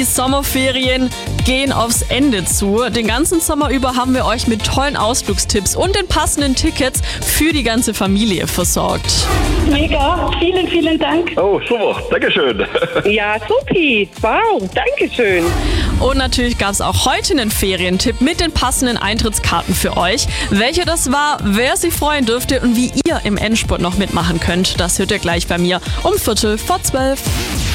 Die Sommerferien gehen aufs Ende zu. Den ganzen Sommer über haben wir euch mit tollen Ausflugstipps und den passenden Tickets für die ganze Familie versorgt. Mega, vielen, vielen Dank. Oh, super, Dankeschön. Ja, supi. Wow, Dankeschön. Und natürlich gab es auch heute einen Ferientipp mit den passenden Eintrittskarten für euch. Welcher das war, wer sich freuen dürfte und wie ihr im Endspurt noch mitmachen könnt, das hört ihr gleich bei mir um 11:45.